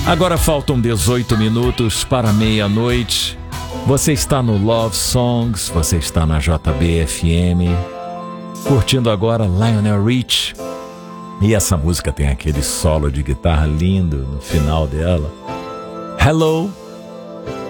Agora faltam 18 minutos para meia-noite. Você está no Love Songs, você está na JBFM, curtindo agora Lionel Richie. E essa música tem aquele solo de guitarra lindo no final dela. Hello,